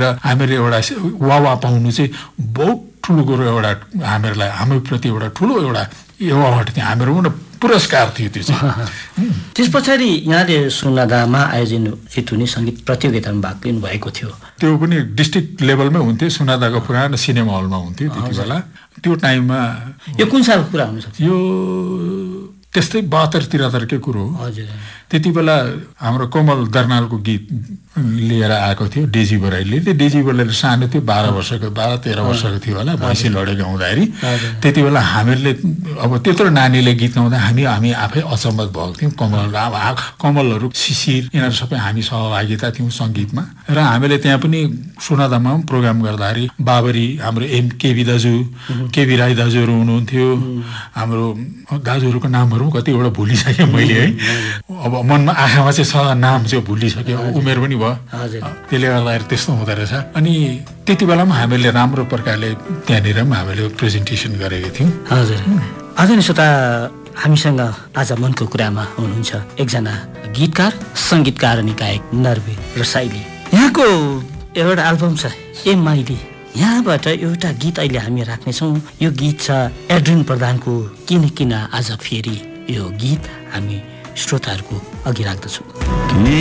र हामीले एउटा वाह पाउनु चाहिँ बहुत ठुलो कुरो, एउटा हामीप्रति एउटा ठुलो एउटा एवार्ड थियो, हामीहरू पुरस्कार थियो त्यो चाहिँ। त्यस पछाडि यहाँले सुनादामा आयोजित हुने सङ्गीत प्रतियोगितामा भाग लिनुभएको थियो। त्यो पनि डिस्ट्रिक्ट लेभलमै हुन्थ्यो, सुनादाको पुरानो सिनेमा हलमा हुन्थ्यो त्यति बेला। त्यो टाइममा यो कुन सालको कुरा हुनसक्छ? यो त्यस्तै 72-73 कुरो हो। त्यति बेला हाम्रो कोमल दर्नालको गीत लिएर आएको थियो डेजी बराइलीले। त्यो डेजी बराइली सानो थियो, 12-13 वर्षको थियो होला, भैँसी लडे गाउँदाखेरि। त्यति बेला हामीहरूले अब त्यत्रो नानीले गीत गाउँदा हामी आफै अचम्म भएको थियौँ। कमलहरू, शिशिर, यिनीहरू सबै हामी सहभागिता थियौँ सङ्गीतमा। र हामीले त्यहाँ पनि सुनादामा पनि प्रोग्राम गर्दाखेरि बाबरी, हाम्रो केबी दाजु, केबी राई दाजुहरू हुनुहुन्थ्यो। हाम्रो दाजुहरूको नामहरू पनि कतिवटा भुलिसकेँ मैले है। अब मनमा आँखामा चाहिँ नाम चाहिँ भुलिसक्यो, उमेर पनि भयो, त्यसले गर्दाखेरि त्यस्तो हुँदो रहेछ। अनि त्यति बेला पनि हामीले राम्रो प्रकारले त्यहाँनिर पनि हामीले प्रेजेन्टेसन गरेका थियौँ। हजुर। आदरणीय श्रोता, हामीसँग आज मनको कुरामा हुनुहुन्छ एकजना गीतकार, सङ्गीतकार अनि गायक नरबीर रसाइली। यहाँको एउटा एल्बम छ ए माइली, यहाँबाट एउटा गीत अहिले हामी राख्नेछौँ। यो गीत छ एड्रिन प्रधानको किन किन आज फेरि। यो गीत हामी श्रोताहरूको अघि राख्दछौँ।